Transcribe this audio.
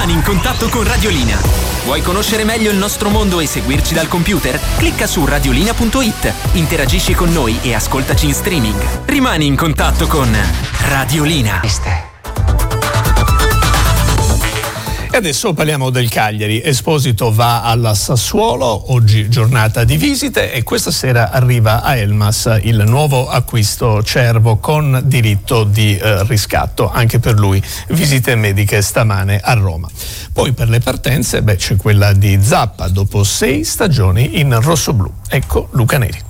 Rimani in contatto con Radiolinea. Vuoi conoscere meglio il nostro mondo e seguirci dal computer? Clicca su radiolinea.it, interagisci con noi e ascoltaci in streaming. Rimani in contatto con Radiolinea. E adesso parliamo del Cagliari. Esposito va alla Sassuolo, oggi giornata di visite, e questa sera arriva a Elmas il nuovo acquisto Cervo con diritto di riscatto, anche per lui visite mediche stamane a Roma. Poi per le partenze c'è quella di Zappa dopo 6 stagioni in rossoblù. Ecco Luca Neri.